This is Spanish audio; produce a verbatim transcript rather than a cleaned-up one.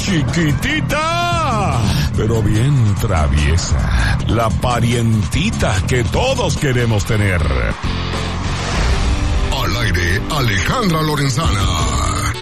chiquitita, pero bien traviesa. La parientita que todos queremos tener. Al aire, Alejandra Lorenzana.